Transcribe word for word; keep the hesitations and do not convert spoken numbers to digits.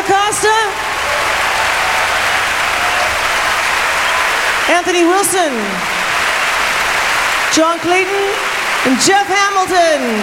Acosta, Anthony Wilson, John Clayton, and Jeff Hamilton.